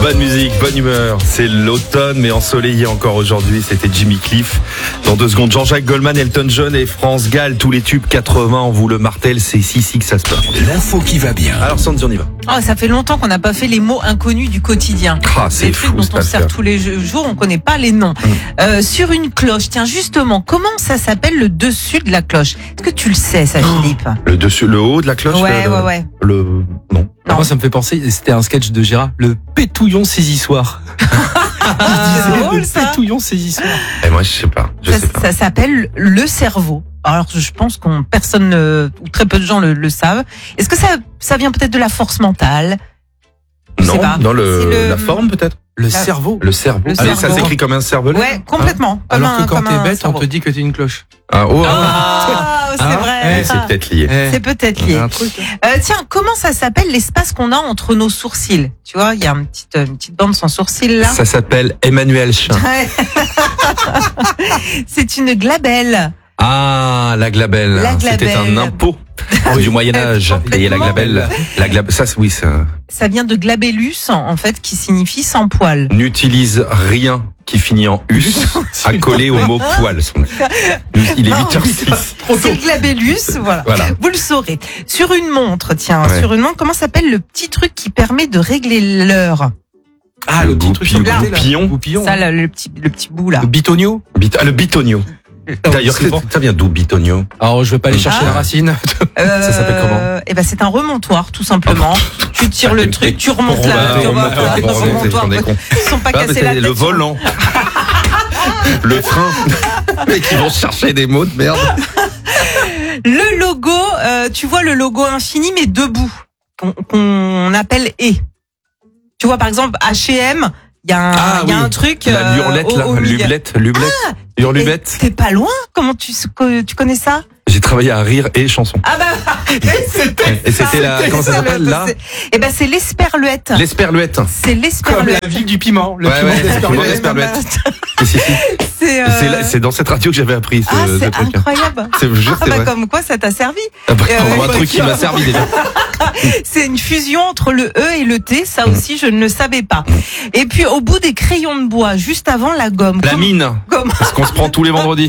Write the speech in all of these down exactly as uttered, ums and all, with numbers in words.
Bonne musique, bonne humeur. C'est l'automne, mais ensoleillé encore aujourd'hui. C'était Jimmy Cliff. Dans deux secondes, Jean-Jacques Goldman, Elton John et France Gall. Tous les tubes quatre-vingts, on vous le martèle. C'est ici, ici que ça se passe. L'info qui va bien. Alors, Sandy, on y va. Oh, ça fait longtemps qu'on n'a pas fait les mots inconnus du quotidien. Ah, c'est les fou, trucs dont cette on sert affaire. tous les jours, on connaît pas les noms. Mmh. Euh, sur une cloche, tiens, justement, comment ça s'appelle le dessus de la cloche? Est-ce que tu le sais, ça, Philippe? Le dessus, le haut de la cloche. Ouais, le, ouais, ouais. Le, non. Non. Moi, ça me fait penser, c'était un sketch de Gérard, le pétouillon saisissoir. Ah, c'est drôle, le ça. pétouillon saisissoir. Et moi, je sais pas. Je Ça, sais pas. ça s'appelle le cerveau. Alors, je pense qu'on personne ne- ou très peu de gens le, le savent. Est-ce que ça, ça vient peut-être de la force mentale? Je sais Non, pas. dans le, C'est le- la forme peut-être. Le La- cerveau. Le cerveau. Le Allez, ça cerveau. s'écrit comme un cervelet. Ouais, complètement. Comme Alors un- que quand comme t'es un bête, on cerveau. te dit que t'es une cloche. Ah, oh, Ah, c'est Ah, vrai. eh, c'est peut-être lié. Eh, C'est peut-être on a lié. un truc. Euh, tiens, comment ça s'appelle l'espace qu'on a entre nos sourcils? Tu vois, il y a une petite, une petite bande sans sourcils là. Ça s'appelle Emmanuel Chin. Ouais. C'est une glabelle. Ah, la glabelle. La C'était glabelle. un impôt du Moyen-Âge. Et la glabelle. La glabelle. Ça, c'est- oui, ça Ça vient de glabellus, en fait, qui signifie sans poil. n'utilise rien qui finit en us à coller au mot poil. Il est Non, huit heures six. C'est le glabellus, voilà. Voilà. Vous le saurez. Sur une montre, tiens, Ouais. sur une montre, comment s'appelle le petit truc qui permet de régler l'heure? Ah, Le le petit truc goupillon. sur le côté, là. Goupillon. Goupillon. Ça, là, le petit, le petit bout là. Le bitonio. Bit- ah, le bitonio. D'ailleurs, c'est bon. ça vient d'où bitonio? Alors, je vais pas aller chercher Ah. la racine. Euh, s'appelle comment Eh ben, c'est un remontoir, tout simplement. Tu tires le truc, tu remontes Pour là, remonter, tu remontes remonter, là, pour remonter, remontoir. on est con. Ils sont pas Ah, mais cassés c'est la tête. le volant. Le frein. Mais qui vont chercher des mots de merde. Le logo, euh, tu vois le logo infini, mais debout, qu'on qu'on appelle E. Tu vois, par exemple, H et M, il y a un, Ah, il y a oui. un truc. La euh, lurlette, au- là. au milieu. Lublette, lublette. Et Hurlubette. T'es pas loin? Comment tu, tu connais ça? J'ai travaillé à Rire et Chanson. Ah bah, Et c'était la, comment ça s'appelle, là? Eh ben, c'est l'esperluette. L'esperluette. C'est Comme l'esperluette. la ville du piment. Le Ouais, piment ouais, d'Esperluette. le piment d'Esperluette. Et si, si. C'est, euh, C'est là- c'est dans cette radio que j'avais appris ce, ah, ce c'est truc. incroyable. C'est juste, Ah c'est bah, vrai. comme quoi ça t'a servi. Ah bah, Euh, un truc qui m'a servi déjà. C'est une fusion entre le E et le T. Ça aussi, je ne le savais pas. Et puis, au bout des crayons de bois, juste avant la gomme. La Comme- mine. Comme, Parce qu'on se prend tous les vendredis.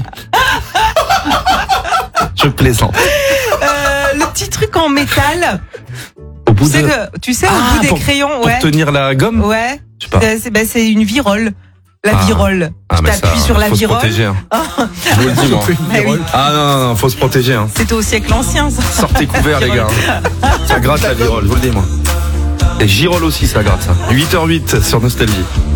Je plaisante. euh, le petit truc en métal. Au bout Tu sais, de... que, tu sais, au Ah, bout des pour- crayons, Pour ouais. tenir la gomme. Ouais. Je sais pas. C'est, c'est- ben, c'est une virole. La Ah. virole. Ah, tu mais ça, t'appuies sur la faut se virole. protéger. Hein. Je vous le dis, moi. Eh oui. Ah non, non, non, faut se protéger. Hein. C'était au siècle ancien, ça. Sortez couverts, les gars. Ça gratte la virole, je vous le dis, moi. Et girole aussi, ça gratte, ça. huit heures huit sur Nostalgie.